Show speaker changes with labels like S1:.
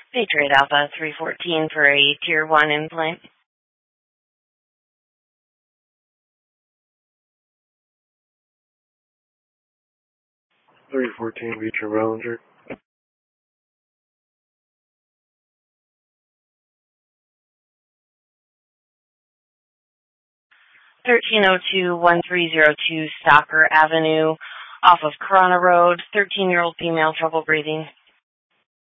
S1: Patriot Alpha 314 for a Tier 1 implant.
S2: .314 Beecher Bellinger.
S1: 1302-1302 Stocker Avenue off of Corona Road. 13-year-old female, trouble breathing.